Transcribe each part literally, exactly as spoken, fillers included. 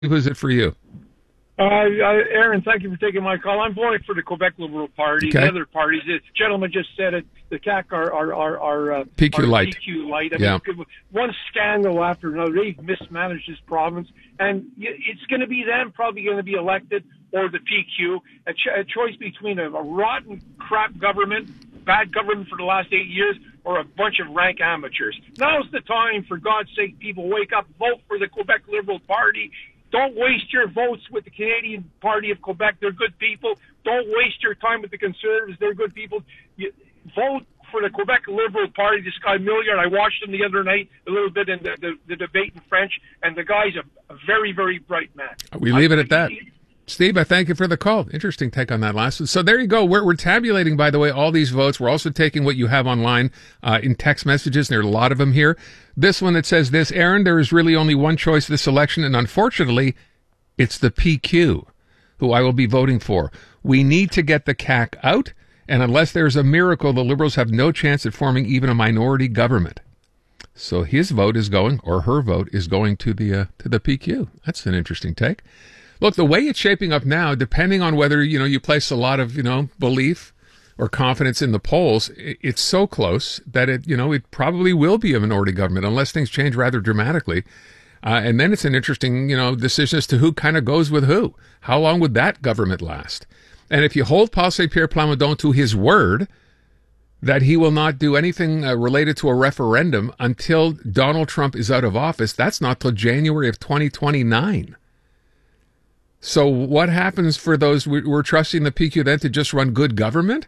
Who's it for you? Uh, uh, Aaron, thank you for taking my call. I'm voting for the Quebec Liberal Party. Okay. The other parties, the gentleman just said it, the C A C are, are, are, are uh, P Q are light. P Q light. I Yeah. mean, one scandal after another. They've mismanaged this province, and it's going to be them probably going to be elected, or the P Q. A, ch- a choice between a, a rotten crap government, bad government for the last eight years, or a bunch of rank amateurs. Now's the time, for God's sake, people, wake up, vote for the Quebec Liberal Party. Don't waste your votes with the Canadian Party of Quebec. They're good people. Don't waste your time with the Conservatives. They're good people. You, vote for the Quebec Liberal Party. This guy Milliard, I watched him the other night a little bit in the, the, the debate in French, and the guy's a, a very, very bright man. We leave I, it at that. He, Steve, I thank you for the call. Interesting take on that last one. So there you go. We're, we're tabulating, by the way, all these votes. We're also taking what you have online uh, in text messages, and there are a lot of them here. This one that says this, Aaron, there is really only one choice this election, and unfortunately, it's the P Q, who I will be voting for. We need to get the C A C out, and unless there's a miracle, the Liberals have no chance at forming even a minority government. So his vote is going, or her vote is going to the uh, to the P Q. That's an interesting take. Look, the way it's shaping up now, depending on whether, you know, you place a lot of, you know, belief or confidence in the polls, it's so close that it, you know, it probably will be a minority government unless things change rather dramatically. Uh, and then it's an interesting, you know, decision as to who kind of goes with who. How long would that government last? And if you hold Paul Saint-Pierre Plamondon to his word that he will not do anything uh, related to a referendum until Donald Trump is out of office, that's not till January of twenty twenty-nine. So what happens for those, we're trusting the P Q then to just run good government?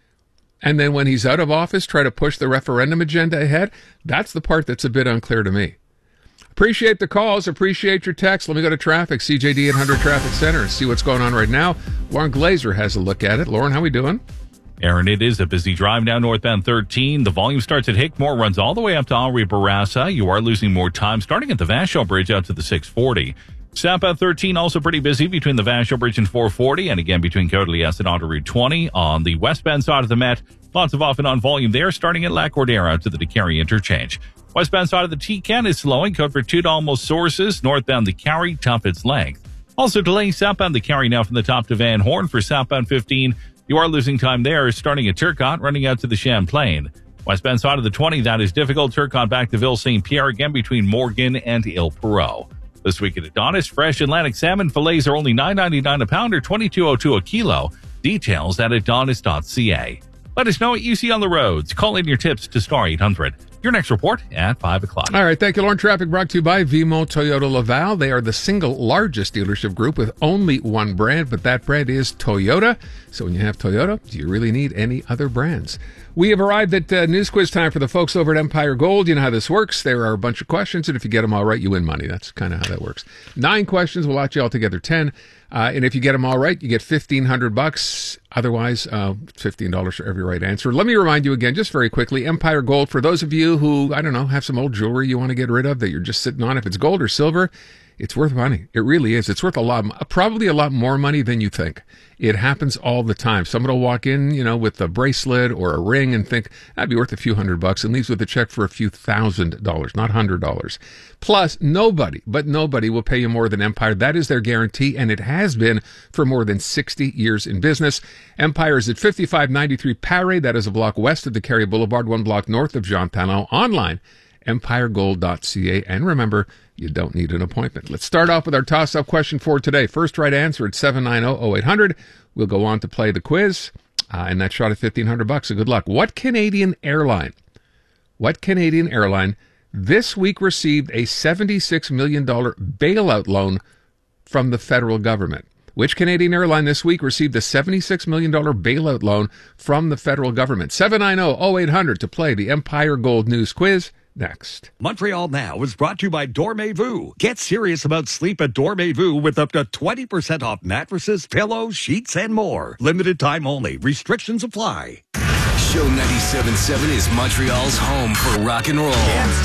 And then when he's out of office, try to push the referendum agenda ahead? That's the part that's a bit unclear to me. Appreciate the calls. Appreciate your text. Let me go to traffic, C J D eight hundred Traffic Center, and see what's going on right now. Lauren Glazer has a look at it. Lauren, how we doing? Aaron, it is a busy drive now northbound thirteen. The volume starts at Hickmore, runs all the way up to Henri Bourassa. You are losing more time starting at the Vachon Bridge out to the six forty. Southbound thirteen also pretty busy between the Vachon Bridge and four forty, and again between Côte-de-Liesse and Autoroute twenty. On the westbound side of the Met, lots of off and on volume there, starting at Lac-Cordaire out to the Décarie interchange. Westbound side of the T-Can is slowing, code for two to almost Sources. Northbound the Carry, tough its length. Also delaying southbound the Carry now from the top to Van Horn for southbound fifteen. You are losing time there, starting at Turcotte, running out to the Champlain. Westbound side of the twenty, that is difficult. Turcotte back to Ville-Saint-Pierre, again between Morgan and Ile-Perrot. This week at Adonis, fresh Atlantic salmon fillets are only nine ninety-nine a pound or twenty-two oh two a kilo. Details at adonis dot c a. Let us know what you see on the roads. Call in your tips to Star eight hundred. Your next report at five o'clock. All right. Thank you, Lauren. Traffic brought to you by Vimo Toyota Laval. They are the single largest dealership group with only one brand, but that brand is Toyota. So when you have Toyota, do you really need any other brands? We have arrived at uh, news quiz time for the folks over at Empire Gold. You know how this works. There are a bunch of questions, and if you get them all right, you win money. That's kind of how that works. Nine questions. We'll lot you all together ten. Uh, and if you get them all right, you get fifteen hundred bucks. Otherwise, uh, fifteen dollars for every right answer. Let me remind you again, just very quickly, Empire Gold, for those of you who, I don't know, have some old jewelry you want to get rid of that you're just sitting on, if it's gold or silver, it's worth money. It really is. It's worth a lot, probably a lot more money than you think. It happens all the time. Someone will walk in, you know, with a bracelet or a ring and think, that'd be worth a few hundred bucks, and leaves with a check for a few thousand dollars, not hundred dollars. Plus, nobody, but nobody will pay you more than Empire. That is their guarantee, and it has been for more than sixty years in business. Empire is at fifty-five ninety-three Paré. That is a block west of the Carrier Boulevard, one block north of Jean Talon. Online, empire gold dot c a. And remember, you don't need an appointment. Let's start off with our toss-up question for today. First right answer at seven nine zero oh eight hundred. We'll go on to play the quiz, uh, and that shot at fifteen hundred bucks. So good luck. What Canadian airline, what Canadian airline this week received a seventy-six million dollars bailout loan from the federal government? Which Canadian airline this week received a seventy-six million dollars bailout loan from the federal government? seven nine zero oh eight hundred to play the Empire Gold News Quiz. Next. Montreal Now is brought to you by Dormez-vous. Get serious about sleep at Dormez-vous with up to twenty percent off mattresses, pillows, sheets, and more. Limited time only. Restrictions apply. Show ninety-seven point seven is Montreal's home for rock and roll.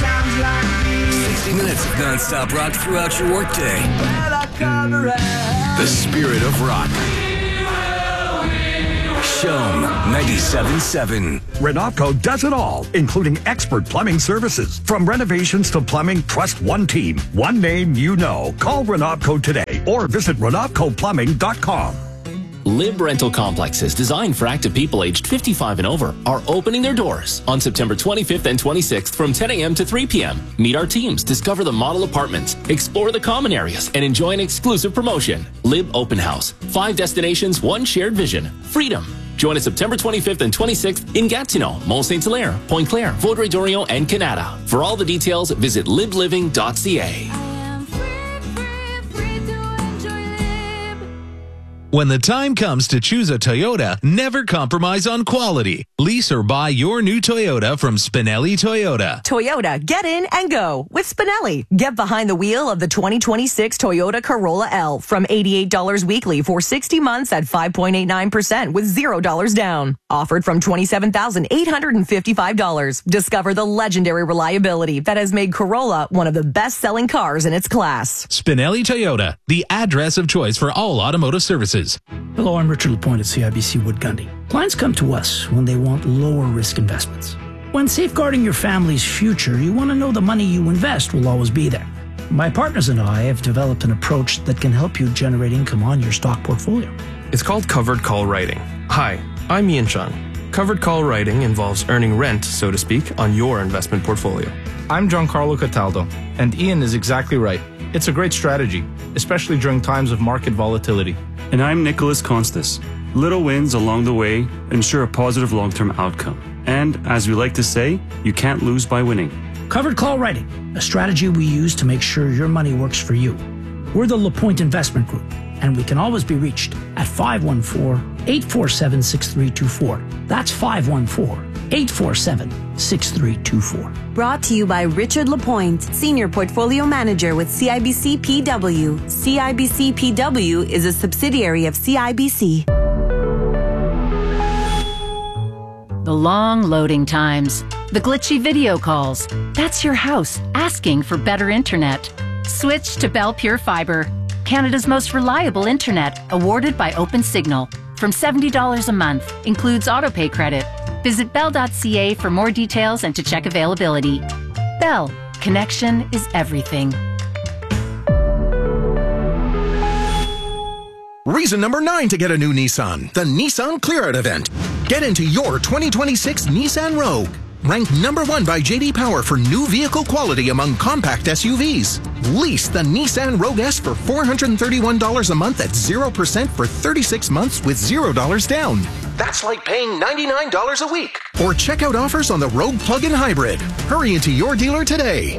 sixty minutes of non-stop rock throughout your workday. The spirit of rock. Shome ninety-seven point seven. Renopco does it all, including expert plumbing services. From renovations to plumbing, trust one team, one name you know. Call Renopco today or visit renopco plumbing dot com. Lib Rental Complexes, designed for active people aged fifty-five and over, are opening their doors on September twenty-fifth and twenty-sixth from ten a.m. to three p.m. Meet our teams, discover the model apartments, explore the common areas, and enjoy an exclusive promotion. Lib Open House. Five destinations, one shared vision. Freedom. Join us September twenty-fifth and twenty-sixth in Gatineau, Mont Saint Hilaire, Pointe Claire, Vaudreuil-Dorion, and Canada. For all the details, visit lib living dot c a. When the time comes to choose a Toyota, never compromise on quality. Lease or buy your new Toyota from Spinelli Toyota. Toyota, get in and go with Spinelli. Get behind the wheel of the twenty twenty-six Toyota Corolla L from eighty-eight dollars weekly for sixty months at five point eight nine percent with zero dollars down. Offered from twenty-seven thousand eight hundred fifty-five dollars. Discover the legendary reliability that has made Corolla one of the best-selling cars in its class. Spinelli Toyota, the address of choice for all automotive services. Hello, I'm Richard LaPointe at C I B C Wood Gundy. Clients come to us when they want lower risk investments. When safeguarding your family's future, you want to know the money you invest will always be there. My partners and I have developed an approach that can help you generate income on your stock portfolio. It's called covered call writing. Hi, I'm Ian Chung. Covered call writing involves earning rent, so to speak, on your investment portfolio. I'm Giancarlo Cataldo, and Ian is exactly right. It's a great strategy, especially during times of market volatility. And I'm Nicholas Constas. Little wins along the way ensure a positive long-term outcome. And as we like to say, you can't lose by winning. Covered call writing, a strategy we use to make sure your money works for you. We're the LaPointe Investment Group, and we can always be reached at five one four, eight four seven, six three two four. That's five one four, eight four seven, six three two four. Brought to you by Richard LaPointe, Senior Portfolio Manager with C I B C P W. C I B C P W is a subsidiary of C I B C. The long loading times, the glitchy video calls. That's your house asking for better internet. Switch to Bell Pure Fiber, Canada's most reliable internet, awarded by OpenSignal. From seventy dollars a month, includes autopay credit. Visit bell dot c a for more details and to check availability. Bell, connection is everything. Reason number nine to get a new Nissan, the Nissan Clear Out event. Get into your twenty twenty-six Nissan Rogue. Ranked number one by J D Power for new vehicle quality among compact S U Vs. Lease the Nissan Rogue S for four hundred thirty-one dollars a month at zero percent for thirty-six months with zero dollars down. That's like paying ninety-nine dollars a week. Or check out offers on the Rogue Plug-in Hybrid. Hurry into your dealer today.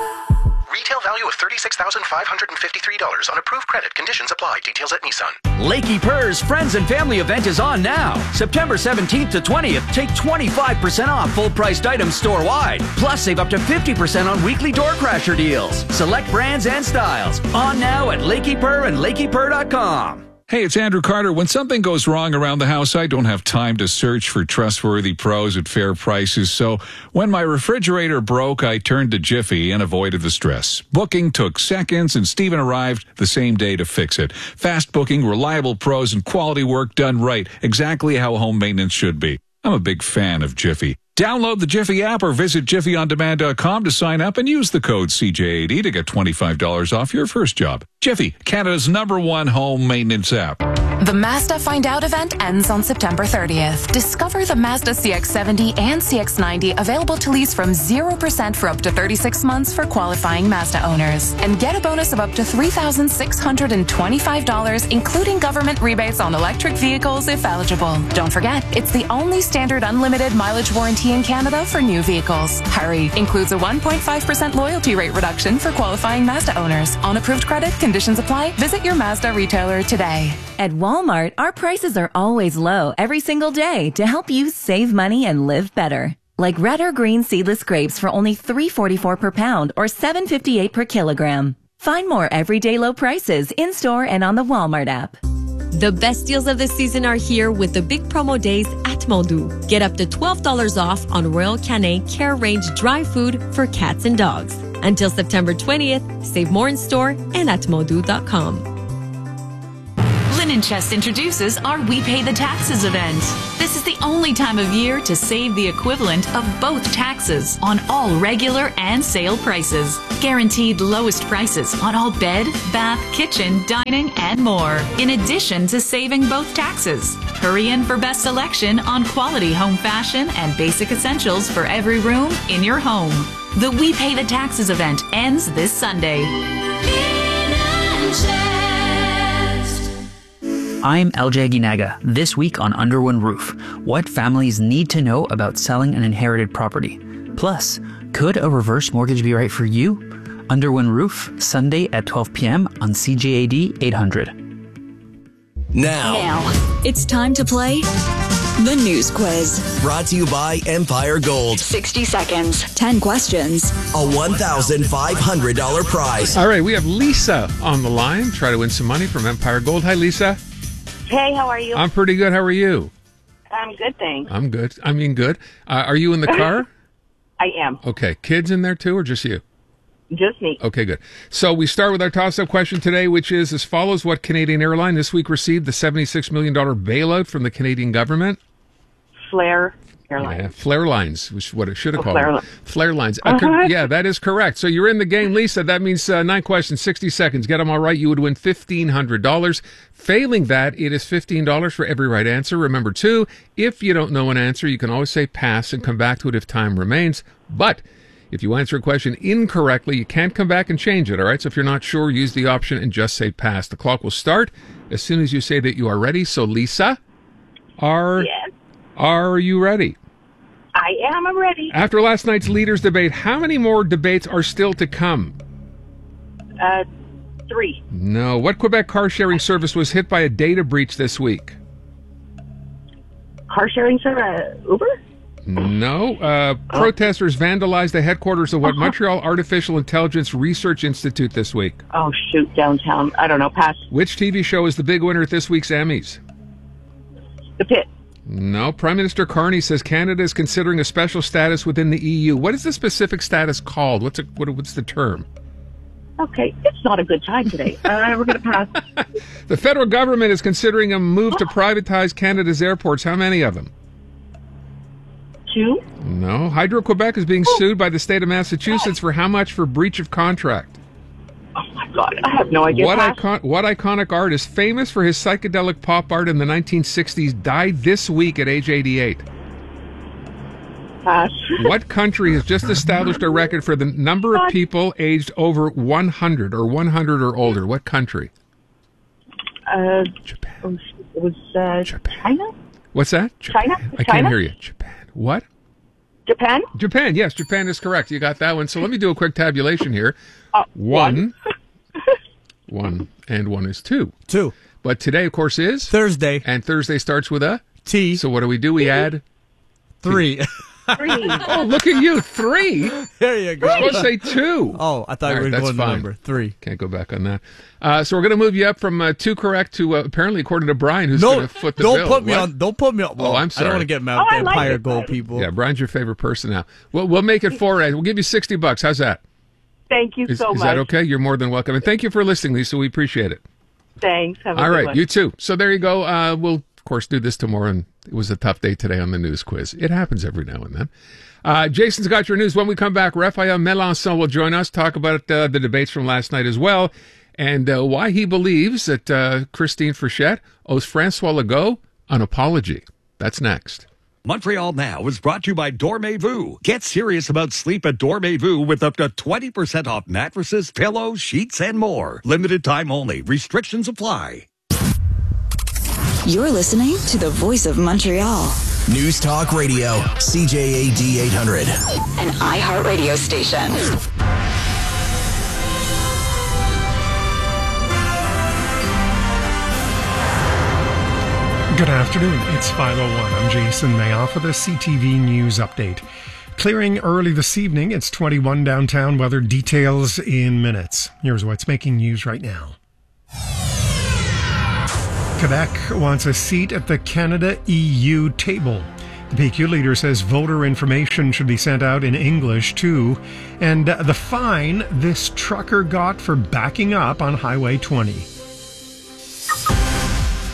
Retail value of thirty-six thousand five hundred fifty-three dollars on approved credit. Conditions apply. Details at Nissan. Lakey Purr's Friends and Family event is on now. September seventeenth to twentieth, take twenty-five percent off full-priced items store-wide. Plus, save up to fifty percent on weekly door crasher deals. Select brands and styles. On now at Lakey Purr and lakey purr dot com. Hey, it's Andrew Carter. When something goes wrong around the house, I don't have time to search for trustworthy pros at fair prices. So when my refrigerator broke, I turned to Jiffy and avoided the stress. Booking took seconds, and Steven arrived the same day to fix it. Fast booking, reliable pros, and quality work done right. Exactly how home maintenance should be. I'm a big fan of Jiffy. Download the Jiffy app or visit jiffy on demand dot com to sign up and use the code C J eighty to get twenty-five dollars off your first job. Jiffy, Canada's number one home maintenance app. The Mazda Find Out event ends on September thirtieth. Discover the Mazda C X seventy and C X ninety available to lease from zero percent for up to thirty-six months for qualifying Mazda owners. And get a bonus of up to three thousand six hundred twenty-five dollars, including government rebates on electric vehicles if eligible. Don't forget, it's the only standard unlimited mileage warranty in Canada for new vehicles. Hurry! Includes a one point five percent loyalty rate reduction for qualifying Mazda owners. On approved credit, conditions apply. Visit your Mazda retailer today. At Walmart, our prices are always low every single day to help you save money and live better. Like red or green seedless grapes for only three forty-four per pound or seven fifty-eight per kilogram. Find more everyday low prices in-store and on the Walmart app. The best deals of the season are here with the big promo days at Mondo. Get up to twelve dollars off on Royal Canin Care Range dry food for cats and dogs. Until September twentieth, save more in store and at mondo dot com. and Chest introduces our We Pay the Taxes event. This is the only time of year to save the equivalent of both taxes on all regular and sale prices. Guaranteed lowest prices on all bed, bath, kitchen, dining, and more. In addition to saving both taxes. Hurry in for best selection on quality home fashion and basic essentials for every room in your home. The We Pay the Taxes event ends this Sunday. I'm L J Ginaga. This week on Underwood Roof, what families need to know about selling an inherited property. Plus, could a reverse mortgage be right for you? Underwood Roof, Sunday at twelve p.m. on C J A D eight hundred. Now. Now, it's time to play the News Quiz. Brought to you by Empire Gold. sixty seconds, ten questions, a one thousand five hundred dollars prize. All right, we have Lisa on the line. Try to win some money from Empire Gold. Hi, Lisa. Hey, how are you? I'm pretty good. How are you? I'm good, thanks. I'm good. I mean, good. Uh, are you in the car? I am. Okay. Kids in there too, or just you? Just me. Okay, good. So we start with our toss-up question today, which is as follows. What Canadian airline this week received the seventy-six million dollars bailout from the Canadian government? Flair Airlines. Yeah, Flair Lines, which is what it should have Oh, called. Flair it. Li- Flair Lines. Uh, Uh-huh. con- yeah, that is correct. So you're in the game, Lisa. That means uh, nine questions, sixty seconds. Get them all right. You would win fifteen hundred dollars. Failing that, it is fifteen dollars for every right answer. Remember, too, if you don't know an answer, you can always say pass and come back to it if time remains. But if you answer a question incorrectly, you can't come back and change it, all right? So if you're not sure, use the option and just say pass. The clock will start as soon as you say that you are ready. So, Lisa, are, Yes. are you ready? I am. I'm ready. After last night's leaders debate, how many more debates are still to come? Uh, three. No. What Quebec car sharing service was hit by a data breach this week? Car sharing service. Uh, Uber? No. Uh, protesters vandalized the headquarters of what Montreal Artificial Intelligence Research Institute this week? Oh, shoot. Downtown. I don't know. Pass. Which T V show is the big winner at this week's Emmys? The Pit. No. Prime Minister Carney says Canada is considering a special status within the E U. What is the specific status called? What's, a, what, what's the term? Okay. It's not a good time today. Uh, we're going to pass. The federal government is considering a move to privatize Canada's airports. How many of them? Two. No. Hydro-Quebec is being sued by the state of Massachusetts for how much for breach of contract? Oh, my God. I have no idea. What, Pass. icon- what iconic artist, famous for his psychedelic pop art in the nineteen sixties, died this week at age eighty-eight? Pass. What country has just established a record for the number of people aged over one hundred or one hundred or older? What country? Uh, Japan. It was uh, China? What's that? China? I can't China? hear you. Japan. What? Japan? Japan. Yes, Japan is correct. You got that one. So let me do a quick tabulation here. Uh, one. One. And one is two. Two. But today, of course, is? Thursday. And Thursday starts with a? T. So what do we do? We add? Three. Three. Oh, look at you. Three? There you go. You're supposed to say two. Oh, I thought All we were right, that's going to fine. number three. Can't go back on that. Uh, so we're going to move you up from uh, two correct to uh, apparently, according to Brian, who's No, going to foot the don't bill. put me What? on. Don't put me on. Oh, I'm I sorry. don't want to get mad Oh, with I the like Empire it. Gold people. Yeah, Brian's your favorite person now. We'll, we'll make it four. We'll give you sixty bucks. How's that? Thank you Is, so is much. that okay? You're more than welcome. And thank you for listening, Lisa. We appreciate it. Thanks. Have a All good right, one. you too. So there you go. Uh, we'll, of course, do this tomorrow. And it was a tough day today on the news quiz. It happens every now and then. Uh, Jason's got your news. When we come back, Raphael Melançon will join us, talk about uh, the debates from last night as well, and uh, why he believes that uh, Christine Frechette owes Francois Legault an apology. That's next. Montreal Now is brought to you by Dormez-vous. Get serious about sleep at Dormez-vous with up to twenty percent off mattresses, pillows, sheets, and more. Limited time only. Restrictions apply. You're listening to the voice of Montreal. News Talk Radio, C J A D eight hundred. An iHeartRadio station. Good afternoon. It's five oh one. I'm Jason Mayoff with a C T V News update. Clearing early this evening. It's twenty-one downtown. Weather details in minutes. Here's what's making news right now. Quebec wants a seat at the Canada-E U table. The P Q leader says voter information should be sent out in English, too. And uh, the fine this trucker got for backing up on Highway twenty.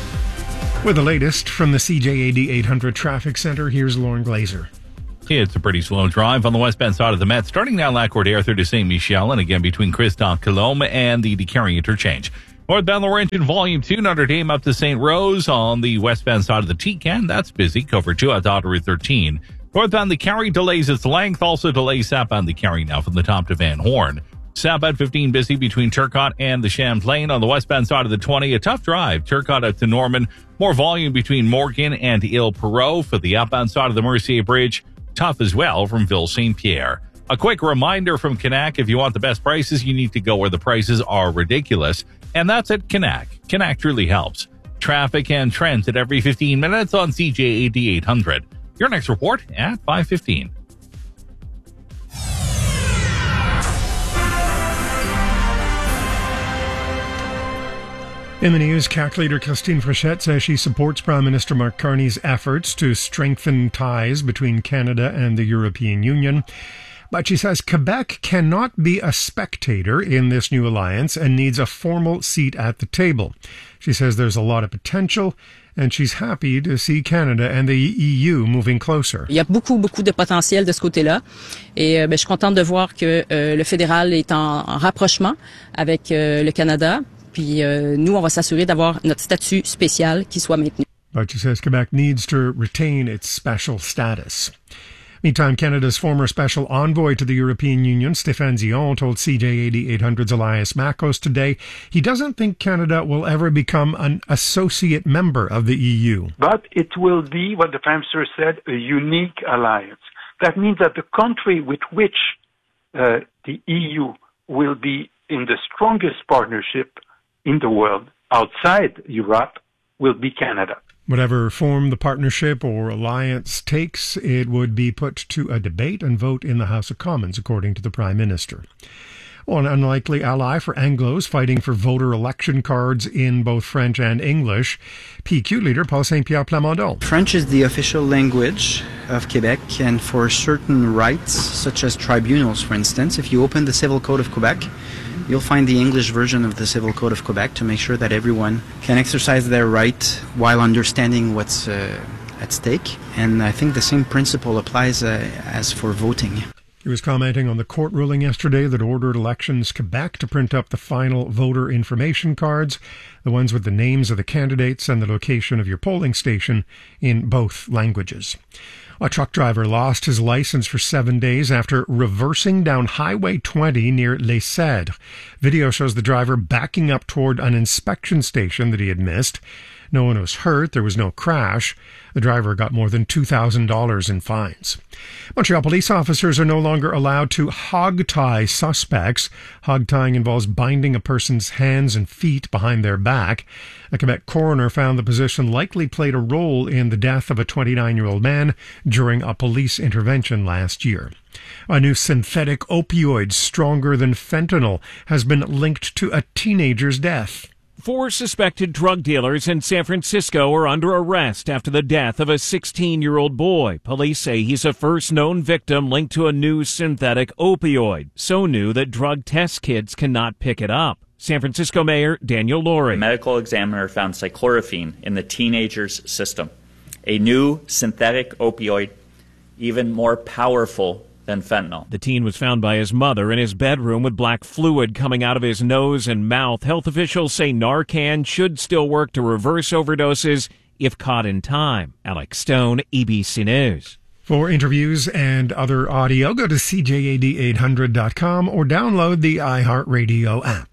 With the latest from the C J A D eight hundred Traffic Center, here's Lauren Glazer. It's a pretty slow drive on the westbound side of the Met, starting now Lac-Courtière through to Saint Michel, and again between Christophe-Colombe and the DeCarry interchange. Northbound Laurentian Volume two, Notre Dame up to Saint Rose on the westbound side of the T-Can. That's busy. Cover two at Route thirteen. Northbound the Carry delays its length. Also delays southbound the Carry now from the top to Van Horn. Southbound fifteen busy between Turcotte and the Champlain. On the westbound side of the twenty, a tough drive. Turcotte up to Norman. More volume between Morgan and Ile Perrot. For the outbound side of the Mercier Bridge, tough as well from Ville Saint Pierre. A quick reminder from Canac, if you want the best prices, you need to go where the prices are ridiculous. And that's at Canac. Canac truly helps. Traffic and trends at every fifteen minutes on C J A D eight hundred. Your next report at five fifteen. In the news, C A Q leader Christine Frechette says she supports Prime Minister Mark Carney's efforts to strengthen ties between Canada and the European Union. But she says Quebec cannot be a spectator in this new alliance and needs a formal seat at the table. She says there's a lot of potential, and she's happy to see Canada and the E U moving closer. Il y a beaucoup, beaucoup de potentiel de ce côté-là. Et euh, ben, je suis contente de voir que euh, le fédéral est en, en rapprochement avec euh, le Canada. Puis euh, nous, on va s'assurer d'avoir notre statut spécial qui soit maintenu. But she says Quebec needs to retain its special status. Meantime, Canada's former special envoy to the European Union, Stéphane Dion, told C J A D eight hundred's Elias Makos today he doesn't think Canada will ever become an associate member of the E U. But it will be, what the Prime Minister said, a unique alliance. That means that the country with which uh, the E U will be in the strongest partnership in the world outside Europe will be Canada. Whatever form the partnership or alliance takes, it would be put to a debate and vote in the House of Commons, according to the Prime Minister. Well, an unlikely ally for Anglos fighting for voter election cards in both French and English. P Q leader Paul Saint-Pierre Plamondon. French is the official language of Quebec, and for certain rights, such as tribunals, for instance, if you open the Civil Code of Quebec, you'll find the English version of the Civil Code of Quebec to make sure that everyone can exercise their right while understanding what's uh, at stake. And I think the same principle applies uh, as for voting. He was commenting on the court ruling yesterday that ordered Elections Quebec to print up the final voter information cards, the ones with the names of the candidates and the location of your polling station in both languages. A truck driver lost his license for seven days after reversing down Highway twenty near Les Cèdres. Video shows the driver backing up toward an inspection station that he had missed. No one was hurt. There was no crash. The driver got more than two thousand dollars in fines. Montreal police officers are no longer allowed to hog-tie suspects. Hog-tying involves binding a person's hands and feet behind their back. A Quebec coroner found the position likely played a role in the death of a twenty-nine-year-old man during a police intervention last year. A new synthetic opioid stronger than fentanyl has been linked to a teenager's death. Four suspected drug dealers in San Francisco are under arrest after the death of a sixteen-year-old boy. Police say he's a first known victim linked to a new synthetic opioid, so new that drug test kits cannot pick it up. San Francisco Mayor Daniel Lurie. The medical examiner found cyclorphine in the teenager's system, a new synthetic opioid, even more powerful than fentanyl. The teen was found by his mother in his bedroom with black fluid coming out of his nose and mouth. Health officials say Narcan should still work to reverse overdoses if caught in time. Alex Stone, A B C News. For interviews and other audio, go to C J A D eight hundred dot com or download the iHeartRadio app.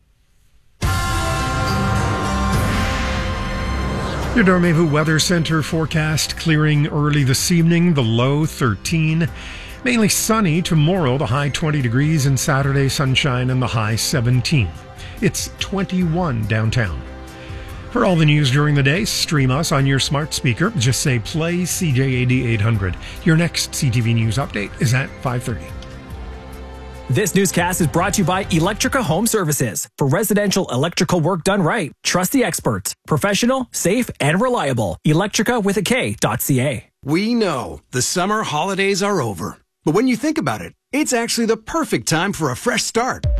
Your Dormez-vous Weather Center forecast clearing early this evening, the low thirteen. Mainly sunny tomorrow, the high twenty degrees, and Saturday sunshine and the high seventeen. It's twenty-one downtown. For all the news during the day, stream us on your smart speaker. Just say play C J A D eight hundred. Your next C T V News update is at five thirty. This newscast is brought to you by Electrica Home Services. For residential electrical work done right, trust the experts. Professional, safe, and reliable. Electrica with a K dot C A. We know the summer holidays are over. But when you think about it, it's actually the perfect time for a fresh start.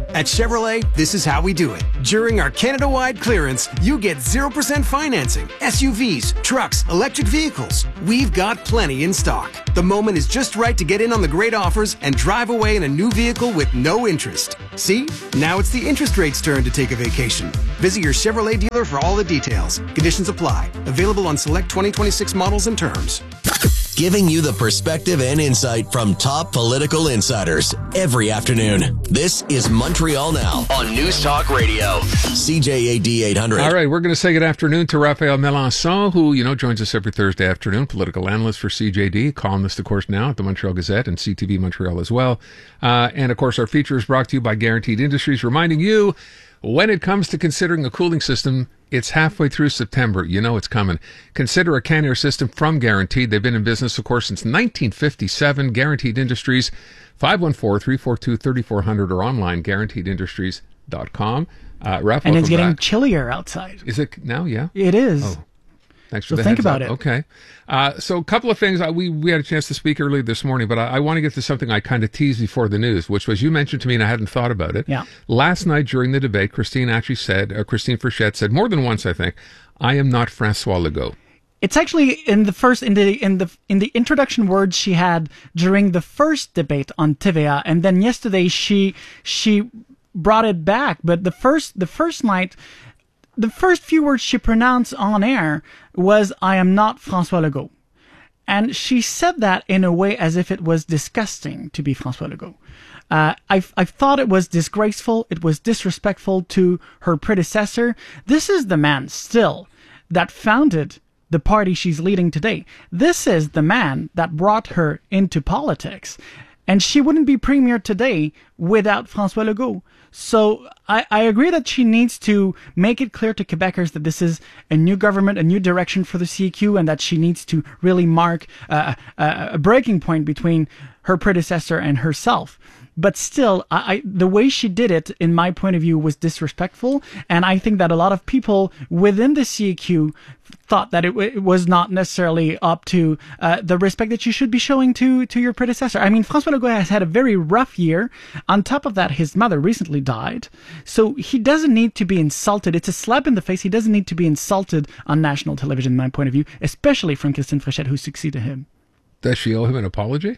At Chevrolet, this is how we do it. During our Canada-wide clearance, you get zero percent financing, S U Vs, trucks, electric vehicles. We've got plenty in stock. The moment is just right to get in on the great offers and drive away in a new vehicle with no interest. See? Now it's the interest rate's turn to take a vacation. Visit your Chevrolet dealer for all the details. Conditions apply. Available on select twenty twenty-six models and terms. Giving you the perspective and insight from top political insiders every afternoon. This is Montreal Now on News Talk Radio, C J A D eight hundred. All right, we're going to say good afternoon to Raphael Melançon, who, you know, joins us every Thursday afternoon, political analyst for C J D, columnist, of course, now at the Montreal Gazette and C T V Montreal as well. Uh, and, of course, our feature is brought to you by Guaranteed Industries, reminding you, when it comes to considering a cooling system, it's halfway through September. You know it's coming. Consider a Can-Air system from Guaranteed. They've been in business, of course, since nineteen fifty-seven. Guaranteed Industries, five one four, three four two, three four zero zero or online, guaranteed industries dot com. Uh, Raph, and it's getting back. chillier outside. Is it now? Yeah. It is. Oh. Thanks for so the think heads about up. it. Okay. Uh, so a couple of things. Uh, we, we had a chance to speak earlier this morning, but I, I want to get to something I kind of teased before the news, which was you mentioned to me and I hadn't thought about it. Yeah. Last night during the debate, Christine actually said, uh, Christine Frechette said more than once, I think, I am not François Legault. It's actually in the first in the in the in the introduction words she had during the first debate on T V A, and then yesterday she she brought it back. But the first the first night, the first few words she pronounced on air was "I am not François Legault," and she said that in a way as if it was disgusting to be François Legault. Uh, I I thought it was disgraceful. It was disrespectful to her predecessor. This is the man still that founded the party she's leading today. This is the man that brought her into politics. And she wouldn't be premier today without François Legault. So I, I agree that she needs to make it clear to Quebecers that this is a new government, a new direction for the C E Q, and that she needs to really mark uh, a, a breaking point between her predecessor and herself. But still, I, I, the way she did it, in my point of view, was disrespectful. And I think that a lot of people within the C E Q thought that it, it was not necessarily up to uh, the respect that you should be showing to, to your predecessor. I mean, François Legault has had a very rough year. On top of that, his mother recently died. So he doesn't need to be insulted. It's a slap in the face. He doesn't need to be insulted on national television, in my point of view, especially from Christine Frechette, who succeeded him. Does she owe him an apology?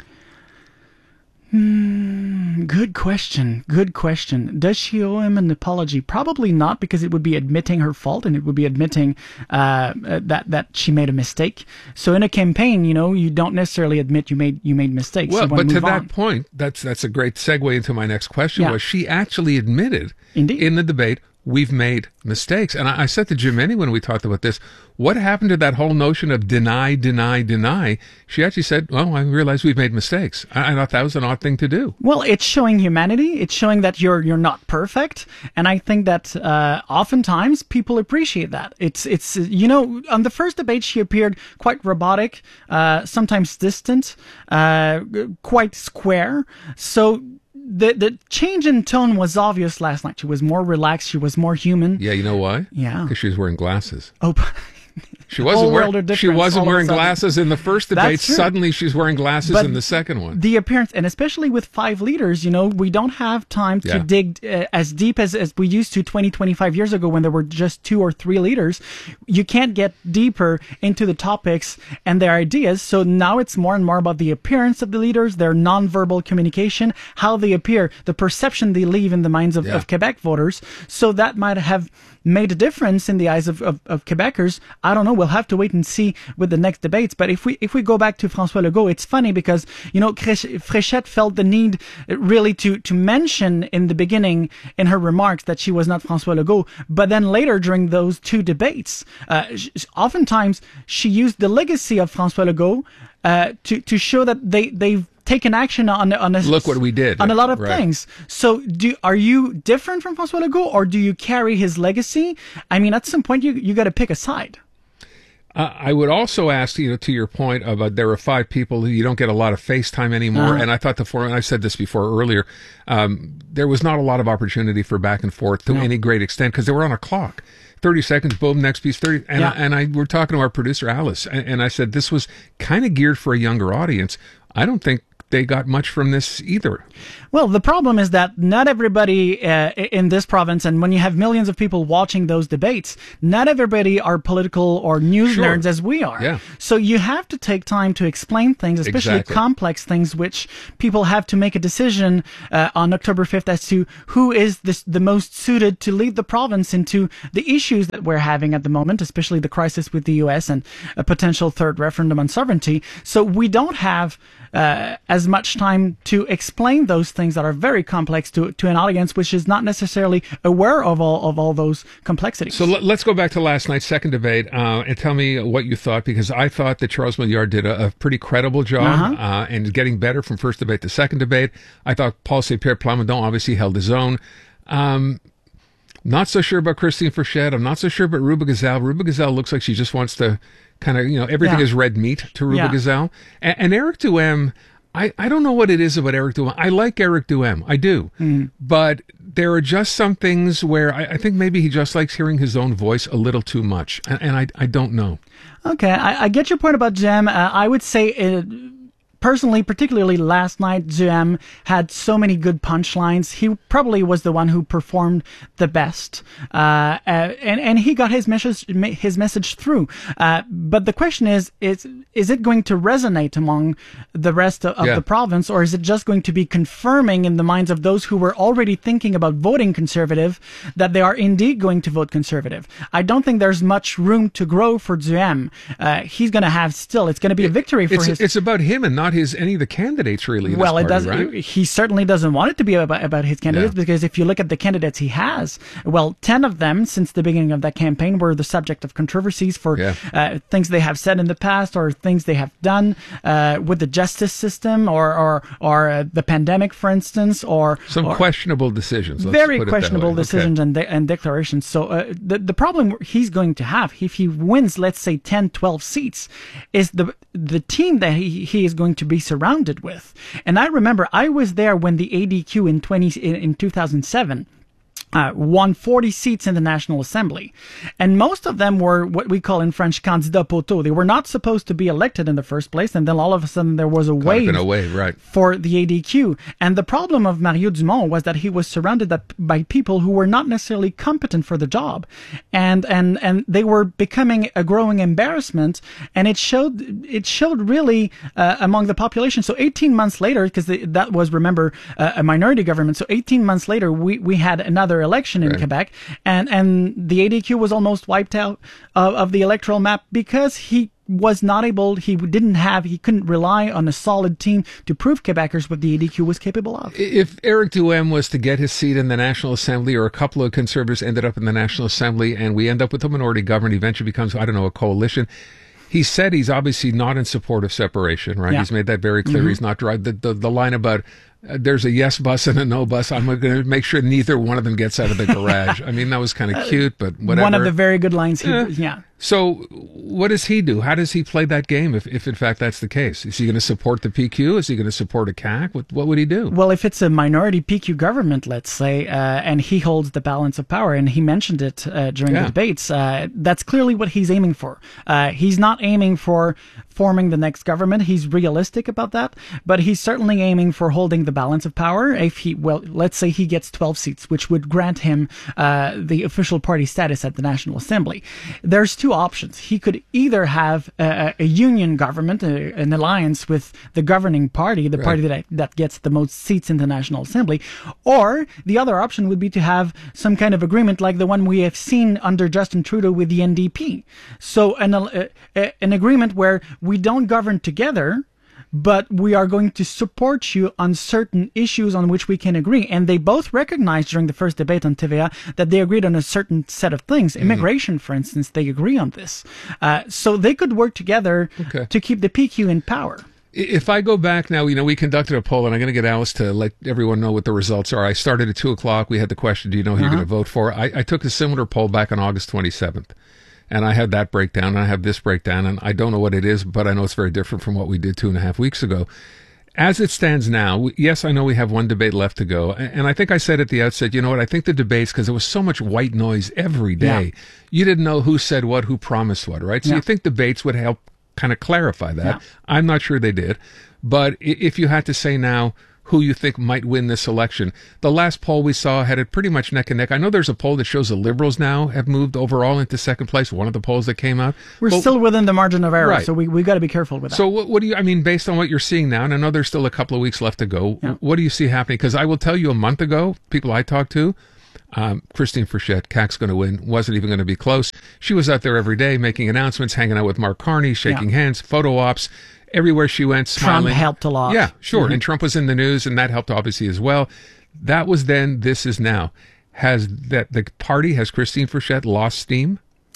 Hmm, good question. Good question. Does she owe him an apology? Probably not, because it would be admitting her fault and it would be admitting uh, that that she made a mistake. So in a campaign, you know, you don't necessarily admit you made you made mistakes. Well, you but to move that on. point, that's that's a great segue into my next question. Yeah. Was she actually admitted Indeed. in the debate? We've made mistakes. And I, I said to Jim Enney when we talked about this, what happened to that whole notion of deny, deny, deny? She actually said, well, I realize we've made mistakes. I, I thought that was an odd thing to do. Well, it's showing humanity. It's showing that you're you're not perfect, and I think that uh, oftentimes people appreciate that. It's it's you know, on the first debate she appeared quite robotic, uh, sometimes distant, uh, quite square. So. The the change in tone was obvious last night. She was more relaxed. She was more human. Yeah, you know why? Yeah. Because she was wearing glasses. Oh, She wasn't, whole world wear, of difference she wasn't all of a wearing sudden. glasses in the first debate. That's true. Suddenly she's wearing glasses But in the second one. The appearance, and especially with five leaders, you know, we don't have time to Yeah. dig uh, as deep as, as we used to twenty, twenty-five years ago when there were just two or three leaders. You can't get deeper into the topics and their ideas. So now it's more and more about the appearance of the leaders, their nonverbal communication, how they appear, the perception they leave in the minds of, Yeah. of Quebec voters. So that might have made a difference in the eyes of, of, of Quebecers. I don't know. We'll have to wait and see with the next debates. But if we if we go back to François Legault, it's funny because, you know, Frechette felt the need really to, to mention in the beginning in her remarks that she was not François Legault. But then later during those two debates, uh, oftentimes she used the legacy of François Legault uh, to, to show that they, they've taken action on on a, Look what we did. on a lot of Right. things. So, do are you different from François Legault, or do you carry his legacy? I mean, at some point, you you got to pick a side. Uh, I would also ask, you know, to your point of uh, there are five people who you don't get a lot of FaceTime anymore. Uh-huh. And I thought the four, and I've said this before earlier, um, there was not a lot of opportunity for back and forth to No. any great extent because they were on a clock. thirty seconds, boom, next piece, thirty. And, Yeah. I, and I we're talking to our producer, Alice, and, and I said this was kind of geared for a younger audience. I don't think they got much from this either. Well, the problem is that not everybody uh, in this province, and when you have millions of people watching those debates, not everybody are political or news Sure. nerds as we are. Yeah. So you have to take time to explain things, especially Exactly. complex things, which people have to make a decision uh, on October fifth as to who is this, the most suited to lead the province into the issues that we're having at the moment, especially the crisis with the U S and a potential third referendum on sovereignty. So we don't have uh, as much time to explain those things that are very complex to to an audience which is not necessarily aware of all of all those complexities. So let, let's go back to last night's second debate uh, and tell me what you thought, because I thought that Charles Milliard did a, a pretty credible job Uh-huh. uh, and getting better from first debate to second debate. I thought Paul Saint-Pierre Plamondon obviously held his own. Um, not so sure about Christine Frechette. I'm not so sure about Ruba Gazal. Ruba Gazal looks like she just wants to kind of, you know, everything Yeah. is red meat to Ruba Yeah. Gazal. And, and Eric Duhem, I, I don't know what it is about Eric Duhem. I like Eric Duhem. I do. Mm. But there are just some things where I, I think maybe he just likes hearing his own voice a little too much. And, and I, I don't know. Okay, I, I get your point about Jem. Uh, I would say, uh, personally, particularly last night, Jem had so many good punchlines. He probably was the one who performed the best, uh, uh, and and he got his message his message through. Uh, but the question is, is is it going to resonate among the rest of, of Yeah. the province, or is it just going to be confirming in the minds of those who were already thinking about voting conservative that they are indeed going to vote conservative? I don't think there's much room to grow for Duhem. Uh, he's going to have still. It's going to be a victory for It's, his. it's about him and not his any of the candidates, really. in Well, this it party, does. right? He certainly doesn't want it to be about, about his candidates, Yeah. because if you look at the candidates he has, well, ten of them since the beginning of that campaign were the subject of controversies for Yeah. uh, things they have said in the past or things they have done uh, with the justice system or or or uh, the pandemic, for instance, or Some or, questionable decisions. let's very put it that questionable way. Okay. decisions and, de- and declarations. So uh, the the problem he's going to have if he wins, let's say ten, twelve seats, is the the team that he, he is going to be surrounded with. And I remember I was there when the A D Q in twenty in, in two thousand seven. Uh, won forty seats in the National Assembly. And most of them were what we call in French candidats poteaux. They were not supposed to be elected in the first place, and then all of a sudden there was a Caught up wave in a wave, right. for the A D Q. And the problem of Mario Dumont was that he was surrounded by people who were not necessarily competent for the job. And, and, and they were becoming a growing embarrassment. And it showed, it showed really, uh, among the population. So eighteen months later, because that was, remember, uh, a minority government. So eighteen months later, we, we had another election in Right. Quebec, and, and the A D Q was almost wiped out of, of the electoral map because he was not able, he didn't have, he couldn't rely on a solid team to prove Quebecers what the A D Q was capable of. If Eric Duhem was to get his seat in the National Assembly, or a couple of conservatives ended up in the National Assembly, and we end up with a minority government, eventually becomes, I don't know, a coalition. He said he's obviously not in support of separation, right? Yeah. He's made that very clear. Mhm. He's not drive the, the the line about uh, there's a yes bus and a no bus. I'm going to make sure neither one of them gets out of the garage. I mean, that was kind of cute, but whatever. One of the very good lines. He, Yeah. yeah. So what does he do? How does he play that game if, if in fact that's the case? Is he going to support the P Q? Is he going to support a C A C? What, what would he do? Well, if it's a minority P Q government, let's say, uh, and he holds the balance of power, and he mentioned it uh, during Yeah. the debates, uh, that's clearly what he's aiming for. Uh, he's not aiming for forming the next government. He's realistic about that, but he's certainly aiming for holding the balance of power. If he, well, let's say he gets twelve seats, which would grant him uh, the official party status at the National Assembly. There's two options. He could either have a, a union government, a, an alliance with the governing party, the Right. party that that gets the most seats in the National Assembly, or the other option would be to have some kind of agreement like the one we have seen under Justin Trudeau with the N D P. So an uh, an agreement where we don't govern together, but we are going to support you on certain issues on which we can agree. And they both recognized during the first debate on T V A that they agreed on a certain set of things. Mm-hmm. Immigration, for instance, they agree on this. Uh, so they could work together Okay. to keep the P Q in power. If I go back now, you know, we conducted a poll, and I'm going to get Alice to let everyone know what the results are. I started at two o'clock. We had the question, do you know who Uh-huh. you're going to vote for? I, I took a similar poll back on August twenty-seventh, and I had that breakdown, and I have this breakdown, and I don't know what it is, but I know it's very different from what we did two and a half weeks ago. As it stands now, we- yes, I know we have one debate left to go. a- And I think I said at the outset, you know what, I think the debates, because there was so much white noise every day, you didn't know who said what, who promised what, right? So Yeah. you think debates would help kind of clarify that. Yeah. I'm not sure they did. But if you had to say now who you think might win this election, the last poll we saw had it pretty much neck and neck. I know there's a poll that shows the Liberals now have moved overall into second place, one of the polls that came out. We're well, still within the margin of error, right. so we we got to be careful with that. So what, what do you, I mean, based on what you're seeing now, and I know there's still a couple of weeks left to go, yeah. what do you see happening? Because I will tell you a month ago, people I talked to, Um, Christine Frechette, C A Q's going to win, wasn't even going to be close. She was out there every day making announcements, hanging out with Mark Carney, shaking yeah. hands, photo ops. Everywhere she went, smiling. Trump helped a lot. Yeah, sure. Mm-hmm. And Trump was in the news, and that helped obviously as well. That was then, this is now. Has that the party, has Christine Frechette lost steam?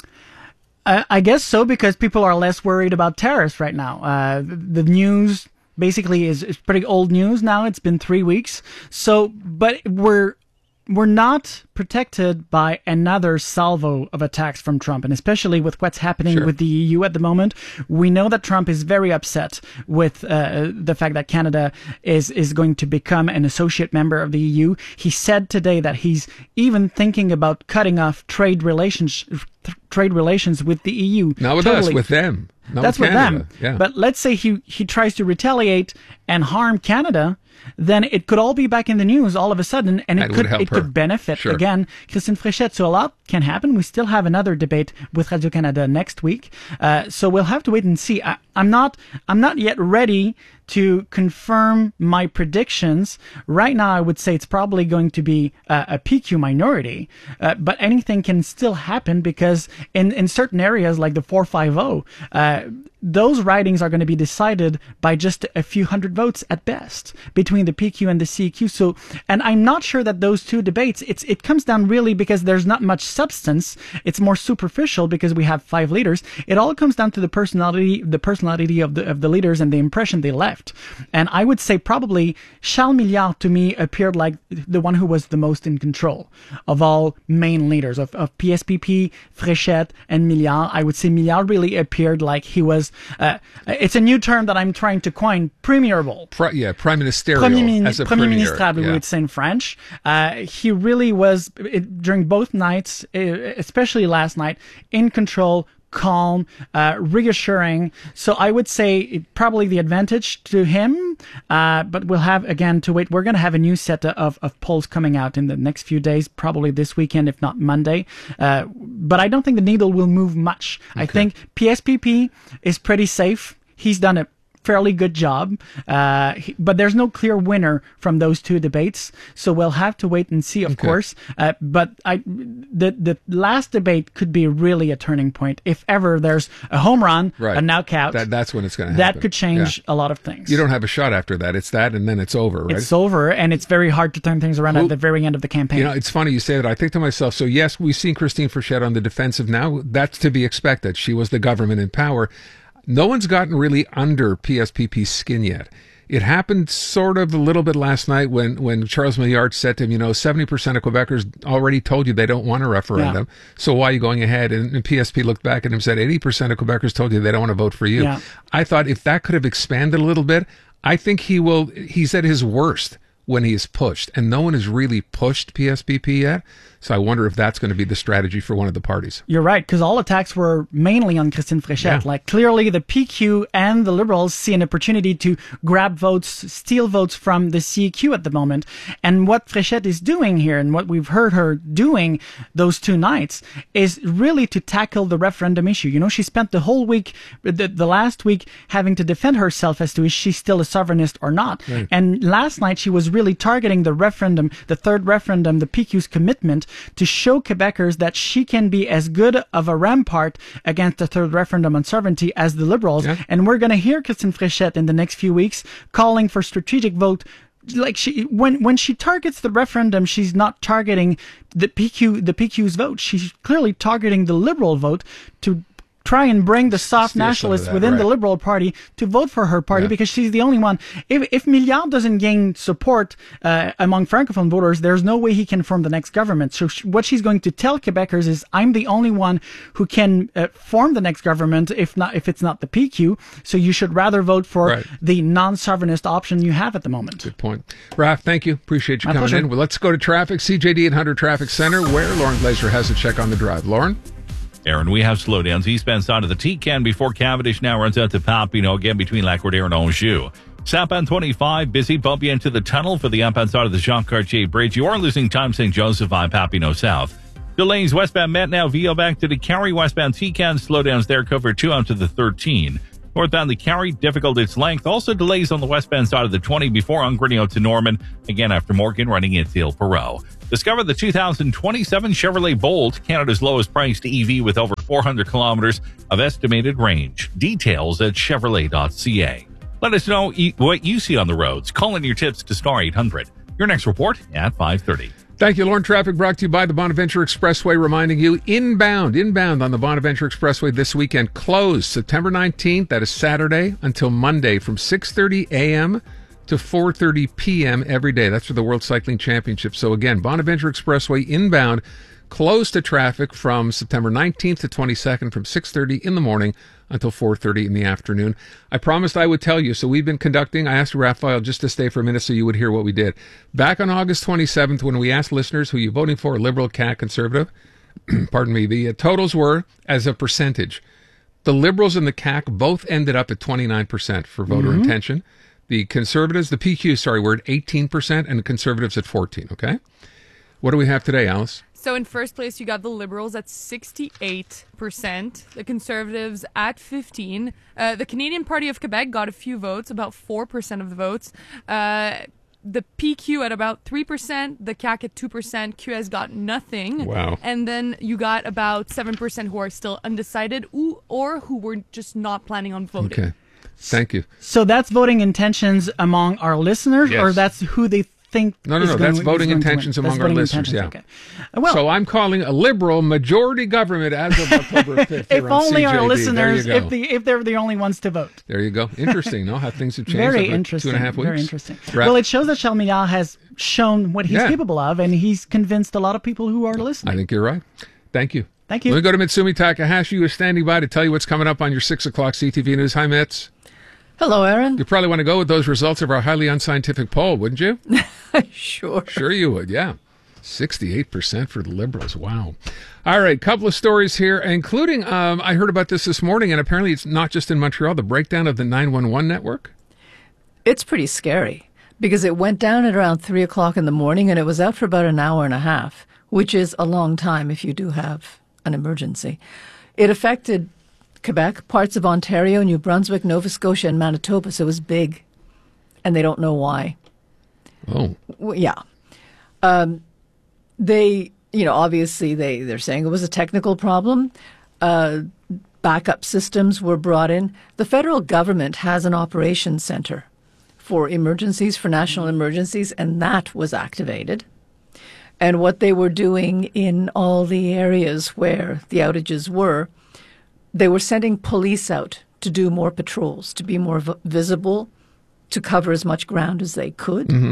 Uh, I guess so, because people are less worried about tariffs right now. Uh, the news basically is, is pretty old news now. It's been three weeks. So, but we're we're not protected by another salvo of attacks from Trump, and especially with what's happening sure. with the E U at the moment. We know that Trump is very upset with uh, the fact that Canada is is going to become an associate member of the E U. He said today that he's even thinking about cutting off trade relations trade relations with the E U. Not with totally. us, with them. Not That's with, with them. Yeah. But let's say he he tries to retaliate and harm Canada, then it could all be back in the news all of a sudden, and it That could would help it her. could benefit Sure. again Christine Frechette. So a lot can happen. We still have another debate with Radio-Canada next week, uh, so we'll have to wait and see. I, I'm not I'm not yet ready to confirm my predictions. Right now, I would say it's probably going to be uh, a P Q minority, uh, but anything can still happen because in, in certain areas like the four five zero, uh, those ridings are going to be decided by just a few hundred votes at best between the P Q and the C Q. So, and I'm not sure that those two debates, it's it comes down really because there's not much substance. It's more superficial because we have five leaders. It all comes down to the personality, the personality of the of the leaders and the impression they left. And I would say probably Charles Milliard to me appeared like the one who was the most in control of all main leaders of, of P S P P, Frechette, and Milliard. I would say Milliard really appeared like he was, uh, it's a new term that I'm trying to coin, premierable. Pri- yeah, prime ministerial. Premier, min- as a premier premier, ministrable, yeah. we would say in French. Uh, he really was, it, during both nights, uh, especially last night, in control, calm, uh, reassuring. So I would say it, probably the advantage to him, uh, but we'll have, again, to wait. We're going to have a new set of, of polls coming out in the next few days, probably this weekend, if not Monday. Uh, but I don't think the needle will move much. Okay. I think P S P P is pretty safe. He's done a fairly good job, uh, he, but there's no clear winner from those two debates, so we'll have to wait and see, of Okay. course. Uh, but I, the the last debate could be really a turning point. If ever there's a home run, Right. a knockout, That, that's when it's going to that happen. could change Yeah. a lot of things. You don't have a shot after that. It's that, and then it's over, right? It's over, and it's very hard to turn things around Well, at the very end of the campaign. You know, it's funny you say that. I think to myself, so yes, we've seen Christine Frechette on the defensive now. That's to be expected. She was the government in power. No one's gotten really under P S P P's skin yet. It happened sort of a little bit last night when, when Charles Milliard said to him, you know, seventy percent of Quebecers already told you they don't want a referendum. Yeah. So why are you going ahead? And, and P S P looked back at him and said, eighty percent of Quebecers told you they don't want to vote for you. Yeah. I thought if that could have expanded a little bit, I think he will, he's at his worst when he is pushed. And no one has really pushed P S P P yet. So I wonder if that's going to be the strategy for one of the parties. You're right, because all attacks were mainly on Christine Frechette. Yeah. Like, clearly the P Q and the Liberals see an opportunity to grab votes, steal votes from the C Q at the moment. And what Frechette is doing here, and what we've heard her doing those two nights, is really to tackle the referendum issue. You know, she spent the whole week, the, the last week, having to defend herself as to is she still a sovereignist or not. Right. And last night she was really targeting the referendum, the third referendum, the P Q's commitment to show Quebecers that she can be as good of a rampart against the third referendum on sovereignty as the Liberals. Yeah. And we're going to hear Christine Frechette in the next few weeks calling for strategic vote. Like she, when when she targets the referendum, she's not targeting the P Q, the P Q's vote. She's clearly targeting the Liberal vote to try and bring the soft Steal some of nationalists that, within right. the Liberal Party to vote for her party Yeah. because she's the only one. If if Milliard doesn't gain support uh, among Francophone voters, there's no way he can form the next government. So sh- what she's going to tell Quebecers is, I'm the only one who can uh, form the next government if not if it's not the P Q. So you should rather vote for Right. the non-sovereignist option you have at the moment. Good point. Raph, thank you. Appreciate you My coming pleasure. in. Well, let's go to traffic. C J D and Hunter Traffic Center, where Lauren Glazer has a check on the drive. Lauren? Aaron, we have slowdowns eastbound side of the T-Can before Cavendish now runs out to Papineau, again between Lac-Cordaire and Anjou. Southbound twenty-five, busy, bumpy into the tunnel for the outbound side of the Jean Cartier Bridge. You are losing time Saint Joseph on Papineau South. Delays westbound Met now, Vio back to the Carrie, westbound T-Can, slowdowns there, cover two out to the thirteen. Northbound the Carrie, difficult its length. Also delays on the westbound side of the twenty before Ungrinio to Norman. Again, after Morgan running into Il Perot. Discover the two thousand twenty-seven Chevrolet Bolt, Canada's lowest priced E V with over four hundred kilometers of estimated range. Details at chevrolet dot c a. Let us know e- what you see on the roads. Call in your tips to star eight hundred. Your next report at five thirty. Thank you, Lauren. Traffic brought to you by the Bonaventure Expressway, reminding you inbound, inbound on the Bonaventure Expressway this weekend closed September nineteenth. That is Saturday until Monday from six thirty a.m. to four thirty p.m. every day. That's for the World Cycling Championship. So again, Bonaventure Expressway inbound closed to traffic from September nineteenth to twenty-second from six thirty in the morning until four thirty in the afternoon. I promised I would tell you, so we've been conducting, I asked Raphael just to stay for a minute so you would hear what we did. Back on August twenty-seventh, when we asked listeners who you voting for, Liberal, C A C, Conservative, pardon me, the uh, totals were as a percentage. The Liberals and the C A C both ended up at twenty-nine percent for voter Mm-hmm. intention. The Conservatives, the P Q, sorry, were at eighteen percent, and the Conservatives at fourteen, okay? What do we have today, Alice? So in first place, you got the Liberals at sixty-eight percent, the Conservatives at fifteen. Uh, the Canadian Party of Quebec got a few votes, about four percent of the votes. Uh, the P Q at about three percent, the C A C at two percent, Q S got nothing. Wow. And then you got about seven percent who are still undecided or, or who were just not planning on voting. Okay. Thank you. So that's voting intentions among our listeners, Yes. or that's who they think No, no, is no. going That's to- voting is going to win? intentions That's among our voting listeners. Yeah. intentions, okay. Well, so I'm calling a Liberal majority government as of October fifth. if here on only our C J D. listeners, There you if go. the if they're the only ones to vote. There you go. Interesting, no? How things have changed Very over interesting. two and a half weeks. Very interesting. Right. Well, it shows that Charles has shown what he's Yeah. capable of, and he's convinced a lot of people who are listening. I think you're right. Thank you. Thank you. Let me go to Mitsumi Takahashi, who is standing by to tell you what's coming up on your six o'clock C T V News. Hi, Mits. Hello, Aaron. You probably want to go with those results of our highly unscientific poll, wouldn't you? Sure. Sure you would, yeah. sixty-eight percent for the Liberals. Wow. All right, couple of stories here, including, um, I heard about this this morning, and apparently it's not just in Montreal, the breakdown of the nine one one network. It's pretty scary because it went down at around three o'clock in the morning and it was out for about an hour and a half, which is a long time if you do have an emergency. It affected Quebec, parts of Ontario, New Brunswick, Nova Scotia, and Manitoba, so it was big, and they don't know why. Oh. Well, yeah. Um, they, you know, obviously they, they're saying it was a technical problem. Uh, backup systems were brought in. The federal government has an operations center for emergencies, for national emergencies, and that was activated. And what they were doing in all the areas where the outages were, they were sending police out to do more patrols, to be more v- visible, to cover as much ground as they could. Mm-hmm.